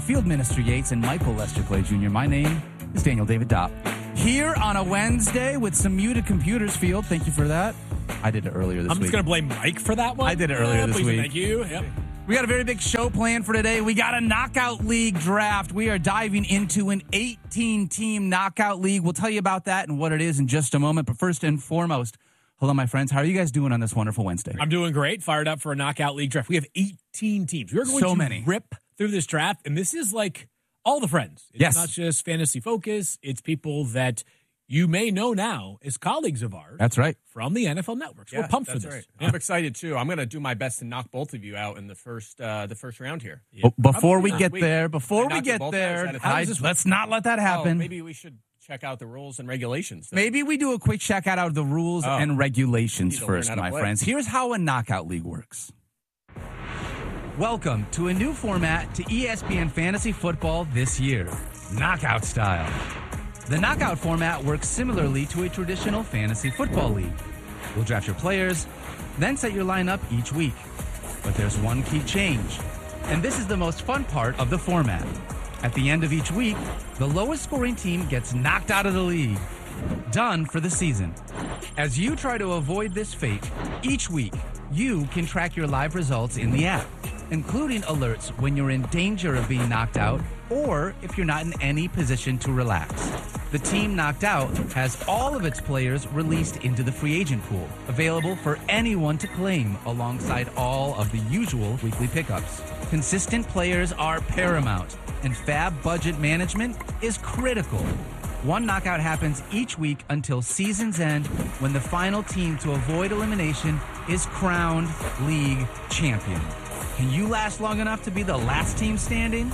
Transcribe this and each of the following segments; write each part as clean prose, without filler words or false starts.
Field Minister Yates and Michael Lester Clay Jr. My name is Daniel David Dopp. Here on a Wednesday with some muted computers, Field. Thank you for that. I did it earlier this week. I'm just going to blame Mike for that one. I did it earlier this week. Thank you. Yep. We got a very big show planned for today. We got a Knockout League draft. We are diving into an 18-team Knockout League. We'll tell you about that and what it is in just a moment. But first and foremost, hello, my friends. How are you guys doing on this wonderful Wednesday? I'm doing great. Fired up for a Knockout League draft. We have 18 teams. We're going to rip through this draft, and this is like all the friends. It's not just Fantasy Focus. It's people that you may know now as colleagues of ours. That's right. From the NFL Network. So we're pumped for this. Right. Yeah. I'm excited, too. I'm going to do my best to knock both of you out in the first round here. Yeah. Before we get there, let's not let that happen. Maybe we should check out the rules and regulations. Maybe we do a quick check out of the rules and regulations first, my friends. Here's how a Knockout League works. Welcome to a new format to ESPN Fantasy Football this year, Knockout Style. The knockout format works similarly to a traditional fantasy football league. You'll draft your players, then set your lineup each week. But there's one key change, and this is the most fun part of the format. At the end of each week, the lowest scoring team gets knocked out of the league. Done for the season. As you try to avoid this fate, each week, you can track your live results in the app, including alerts when you're in danger of being knocked out or if you're not in any position to relax. The team knocked out has all of its players released into the free agent pool, available for anyone to claim alongside all of the usual weekly pickups. Consistent players are paramount, and fab budget management is critical. One knockout happens each week until season's end, when the final team to avoid elimination is crowned league champion. Can you last long enough to be the last team standing?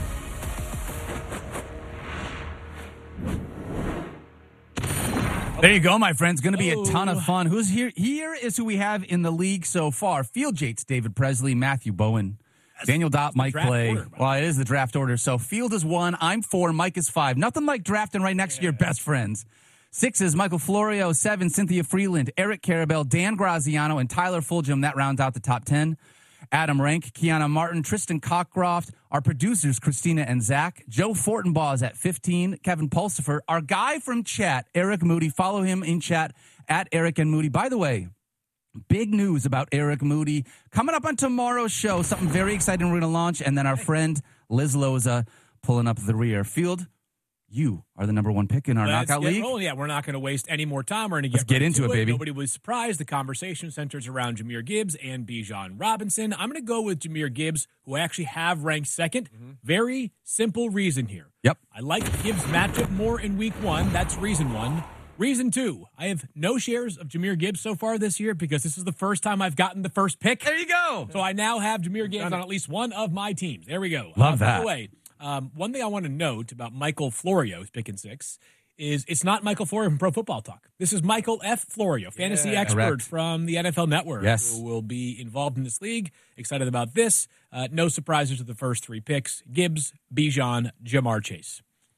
There you go, my friends. Going to be a ton of fun. Who's here? Here is who we have in the league so far. Field Yates, David Presley, Matthew Bowen, Daniel Dopp, Mike Clay. Well, it is the draft order. So Field is 1, I'm 4, Mike is 5. Nothing like drafting right next to your best friends. 6 is Michael Florio, 7, Cynthia Freeland, Eric Carabell, Dan Graziano, and Tyler Fulgham. That rounds out the top 10. Adam Rank, Kiana Martin, Tristan Cockcroft, our producers, Christina and Zach, Joe Fortenbaugh is at 15, Kevin Pulsifer, our guy from chat, Eric Moody. Follow him in chat at Eric and Moody. By the way, big news about Eric Moody coming up on tomorrow's show. Something very exciting we're going to launch. And then our friend Liz Loza pulling up the rear. Field, you are the number 1 pick in our Knockout League. Oh, yeah, we're not going to waste any more time. We're going to get into it, baby. Nobody was surprised. The conversation centers around Jahmyr Gibbs and Bijan Robinson. I'm going to go with Jahmyr Gibbs, who I actually have ranked second. Very simple reason here. Yep. I like Gibbs' matchup more in week 1. That's reason 1. Reason 2, I have no shares of Jahmyr Gibbs so far this year because this is the first time I've gotten the first pick. There you go. So I now have Jahmyr Gibbs on at least one of my teams. There we go. Love that. By the way, one thing I want to note about Michael Florio, who's picking 6, is it's not Michael Florio from Pro Football Talk. This is Michael F. Florio, fantasy expert from the NFL Network, who will be involved in this league. Excited about this. No surprises to the first 3 picks. Gibbs, Bijan, Jamar Chase.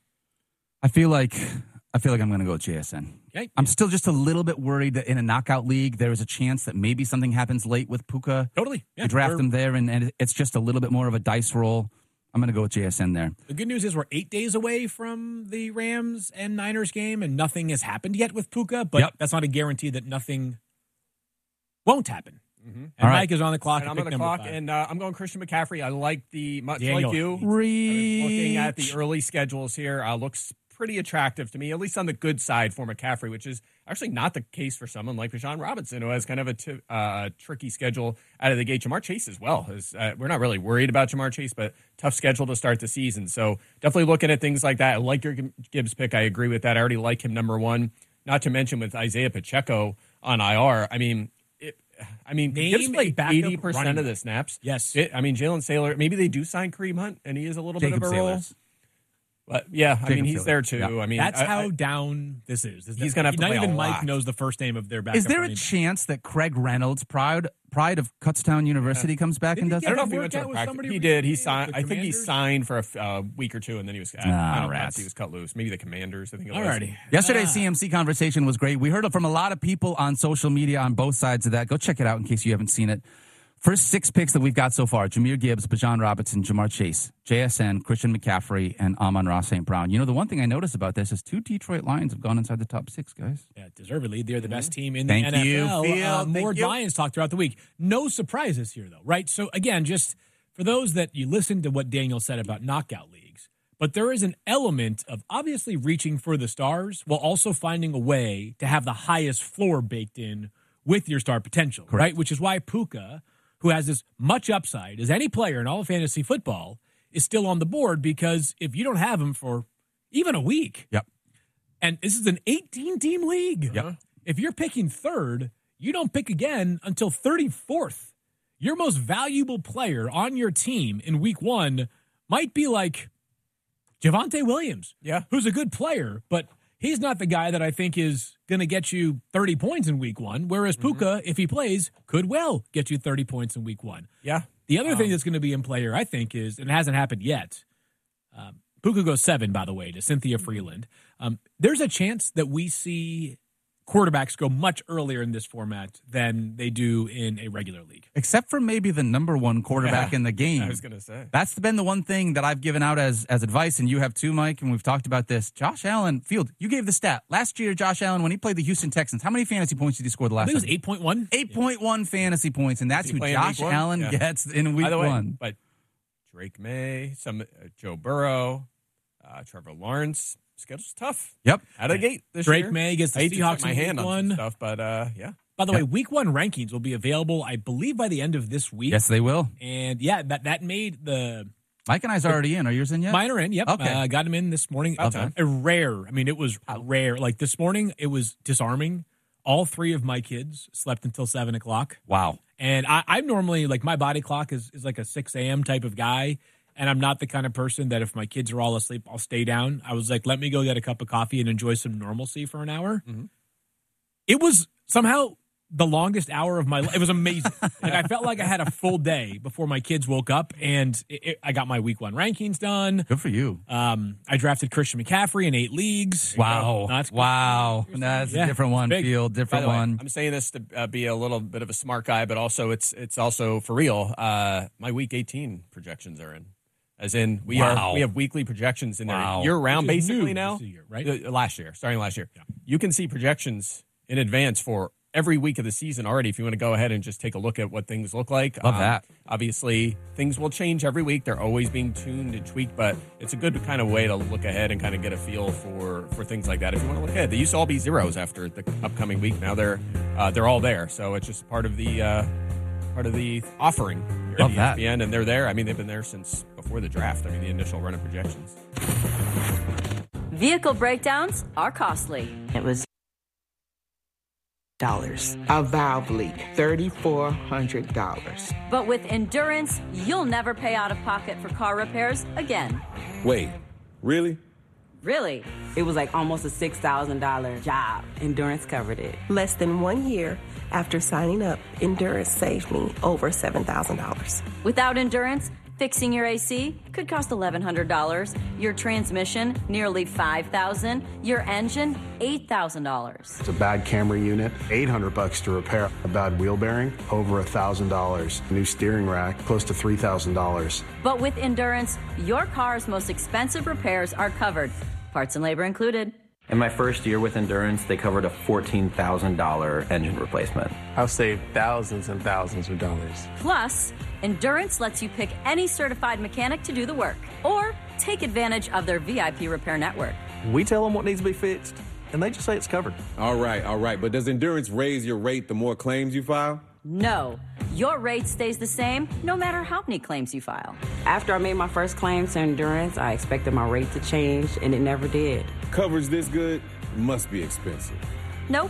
I feel like I'm going to go with JSN. Okay. I'm still just a little bit worried that in a knockout league, there is a chance that maybe something happens late with Puka. Totally. Yeah, you draft them there, and it's just a little bit more of a dice roll. I'm going to go with JSN there. The good news is we're 8 days away from the Rams and Niners game, and nothing has happened yet with Puka, but that's not a guarantee that nothing won't happen. And Mike is on the clock. And I'm on the clock, 5. and I'm going Christian McCaffrey. I like much Daniel. like you. I was looking at the early schedules here. Looks pretty attractive to me, at least on the good side for McCaffrey, which is actually not the case for someone like Bijan Robinson, who has kind of a tricky schedule out of the gate. Jamar Chase as well. We're not really worried about Jamar Chase, but tough schedule to start the season. So definitely looking at things like that. I like your Gibbs pick. I agree with that. I already like him number 1. Not to mention with Isaiah Pacheco on IR. Gibbs played 80% of the snaps. Yes. Jalen Saylor, maybe they do sign Kareem Hunt, and he is a little bit of a role. Saylor's. But yeah, he's there too. Yeah. That's how down this is. He's going to have to play Not even a Mike lot. knows the first name of their backup. Is there a chance that Craig Reynolds, pride of Kutztown University, comes back and does I don't know that? if he went to a with practice. somebody He did. He recently signed. with I think he Commanders? signed for a week or 2, and then he was. Rats. He was cut loose. Maybe the Commanders. I think it was. Alrighty. Yesterday's CMC conversation was great. We heard from a lot of people on social media on both sides of that. Go check it out in case you haven't seen it. First 6 picks that we've got so far: Jahmyr Gibbs, Bijan Robinson, Jamar Chase, JSN, Christian McCaffrey, and Amon-Ra St. Brown. The one thing I noticed about this is 2 Detroit Lions have gone inside the top 6, guys. Yeah, deservedly. They're the best team in the NFL. More Lions talk throughout the week. No surprises here, though, right? So, again, just for those that you listened to what Daniel said about knockout leagues, but there is an element of obviously reaching for the stars while also finding a way to have the highest floor baked in with your star potential, correct, right? Which is why Puka, who has as much upside as any player in all of fantasy football, is still on the board, because if you don't have him for even a week, and this is an 18-team league, if you're picking third, you don't pick again until 34th. Your most valuable player on your team in week 1 might be like Javonte Williams, who's a good player, but he's not the guy that I think is going to get you 30 points in week 1, whereas Puka, if he plays, could well get you 30 points in week 1. Yeah. The other thing that's going to be in play here, I think, is, and it hasn't happened yet, Puka goes 7, by the way, to Cynthia Freeland. There's a chance that we see quarterbacks go much earlier in this format than they do in a regular league. Except for maybe the number 1 quarterback in the game. I was going to say. That's been the one thing that I've given out as advice, and you have too, Mike, and we've talked about this. Josh Allen, Field, you gave the stat. Last year, Josh Allen, when he played the Houston Texans, how many fantasy points did he score the last time? I think it was 8.1. 8.1 fantasy points, and that's who Josh Allen gets in week 1. But Drake May, Joe Burrow, Trevor Lawrence. Schedule's tough. Yep. Out of the gate this year. Drake May gets the Seahawks in week 1. Stuff, but yeah. By the way, week 1 rankings will be available, I believe, by the end of this week. Yes, they will. And yeah, that made the... Mike and I's already in. Are yours in yet? Mine are in, yep. Okay. Got them in this morning. Okay. Rare. I mean, it was rare. Like this morning, it was disarming. All 3 of my kids slept until 7 o'clock. Wow. And I'm normally, like, my body clock is like a 6 a.m. type of guy. And I'm not the kind of person that if my kids are all asleep, I'll stay down. I was like, let me go get a cup of coffee and enjoy some normalcy for an hour. Mm-hmm. It was somehow the longest hour of my life. It was amazing. Like, I felt like I had a full day before my kids woke up, and I got my week 1 rankings done. Good for you. I drafted Christian McCaffrey in 8 leagues. Wow. That's a different one, Field. Different one. I'm saying this to be a little bit of a smart guy, but also it's also for real. My week 18 projections are in. As in, we have weekly projections in there year round, basically now. Year, right? Starting last year. Yeah. You can see projections in advance for every week of the season already. If you want to go ahead and just take a look at what things look like, love that. Obviously, things will change every week. They're always being tuned and tweaked, but it's a good kind of way to look ahead and kind of get a feel for things like that. If you want to look ahead, they used to all be zeros after the upcoming week. Now they're all there, so it's just part of the offering. Love that. ESPN, and they're there. I mean, they've been there since before the draft. I mean, the initial run of projections. Vehicle breakdowns are costly. It was $. A valve leak, $3,400. But with Endurance, you'll never pay out of pocket for car repairs again. Wait, really? Really? It was like almost a $6,000 job. Endurance covered it. Less than 1 year after signing up, Endurance saved me over $7,000. Without Endurance, fixing your AC could cost $1,100, your transmission nearly $5,000, your engine $8,000. It's a bad camera unit, $800 to repair. A bad wheel bearing, over $1,000. New steering rack, close to $3,000. But with Endurance, your car's most expensive repairs are covered, parts and labor included. In my first year with Endurance, they covered a $14,000 engine replacement. I've saved thousands and thousands of dollars. Plus, Endurance lets you pick any certified mechanic to do the work, or take advantage of their VIP repair network. We tell them what needs to be fixed, and they just say it's covered. All right. But does Endurance raise your rate the more claims you file? No. Your rate stays the same no matter how many claims you file. After I made my first claim to Endurance, I expected my rate to change, and it never did. Coverage this good must be expensive. Nope.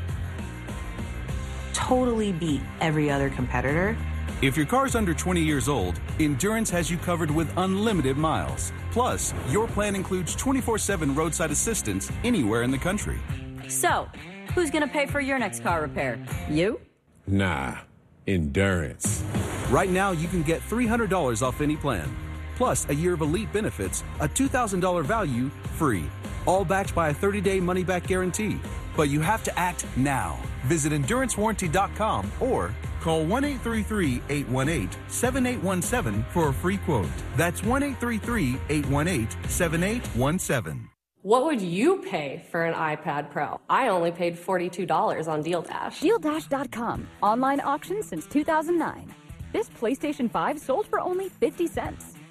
Totally beat every other competitor. If your car's under 20 years old, Endurance has you covered with unlimited miles. Plus, your plan includes 24/7 roadside assistance anywhere in the country. So, who's going to pay for your next car repair? You? Nah, Endurance. Right now, you can get $300 off any plan. Plus, a year of elite benefits, a $2,000 value, free. All backed by a 30-day money-back guarantee. But you have to act now. Visit EnduranceWarranty.com or Call 1-833-818-7817 for a free quote. That's 1-833-818-7817. What would you pay for an iPad Pro? I only paid $42 on DealDash. DealDash.com. Online auction since 2009. This PlayStation 5 sold for only 50 cents.